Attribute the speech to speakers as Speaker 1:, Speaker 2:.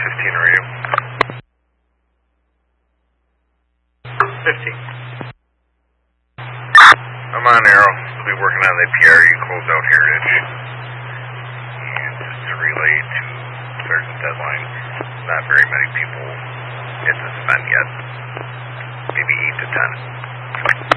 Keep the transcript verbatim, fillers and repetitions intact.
Speaker 1: fifteen radio.
Speaker 2: fifteen.
Speaker 1: I'm on Arrow. We'll be working on the P R E closeout Heritage. And just to relay to certain deadline, not very many people hit this event yet. Maybe eight to ten.